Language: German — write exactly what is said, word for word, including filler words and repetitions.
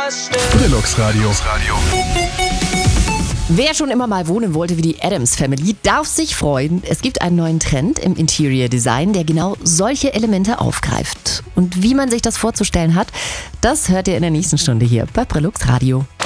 Brillux Radio. Wer schon immer mal wohnen wollte wie die Addams Family, darf sich freuen. Es gibt einen neuen Trend im Interior Design, der genau solche Elemente aufgreift. Und wie man sich das vorzustellen hat, das hört ihr in der nächsten Stunde hier bei Brillux Radio.